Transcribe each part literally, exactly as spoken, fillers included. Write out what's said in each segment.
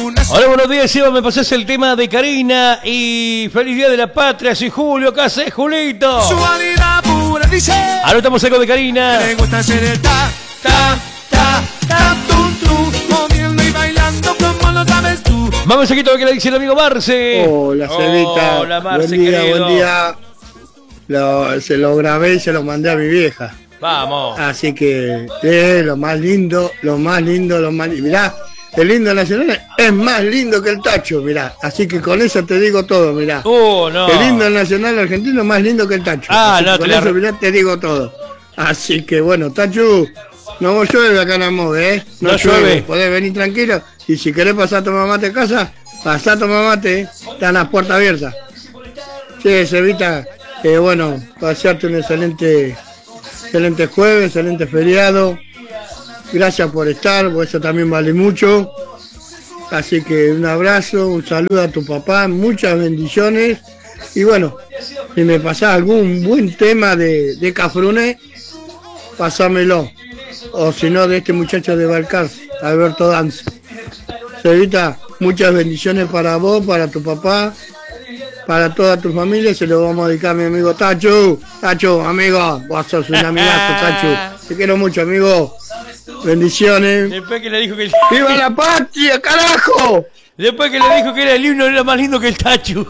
Hola, buenos días, Eva. Me pasás el tema de Karina y feliz día de la patria. Soy Julio, ¿qué haces, Julito? Ahora estamos algo de Karina. Le gusta hacer el ta, ta, ta, ta, tum, tum, moviendo y bailando como lo sabes tú. Vamos a seguir lo que le dice el amigo Marce. Hola, Cevita. Hola, Marce, buen día, querido. buen día. Lo, se lo grabé y se lo mandé a mi vieja. Vamos. Así que es lo más lindo, lo más lindo, lo más lindo. Mirá, el lindo nacional es más lindo que el Tacho, mirá. Así que con eso te digo todo, mirá. Uh, no. El lindo nacional argentino es más lindo que el Tacho. Ah, Así no, que te con la eso, re- mirá, te digo todo. Así que bueno, Tacho, no llueve acá en Amove, ¿eh? No llueve. Podés venir tranquilo. Y si querés pasar a tomar mate a casa, pasá a tomar mate, ¿eh? Están las puertas abiertas. Sí, Cevita, eh, bueno, pasearte un excelente, excelente jueves, excelente feriado. Gracias por estar, porque eso también vale mucho. Así que un abrazo, un saludo a tu papá, muchas bendiciones. Y bueno, si me pasás algún buen tema de, de Cafruné, pasámelo. O si no, de este muchacho de Balcarce, Alberto Danza. Cevita, muchas bendiciones para vos, para tu papá, para toda tu familia. Se lo vamos a dedicar a mi amigo Tacho. Tacho, amigo, vos sos un amigazo, Tacho. Te quiero mucho, amigo. Bendiciones. Después que le dijo que ¡Viva la patria, carajo! Después que le dijo que era el himno, era más lindo que el Tachu.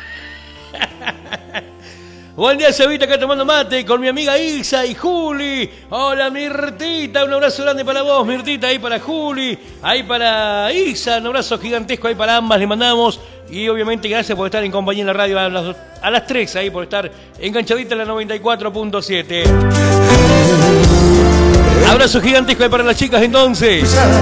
Buen día, Cevita, acá tomando mate con mi amiga Isa y Juli. Hola, Mirtita, un abrazo grande para vos, Mirtita, ahí para Juli, ahí para Isa, un abrazo gigantesco ahí para ambas, le mandamos. Y obviamente gracias por estar en compañía en la radio a las, a las tres, ahí por estar enganchadita en la noventa y cuatro punto siete. Abrazo gigantesco ahí para las chicas entonces.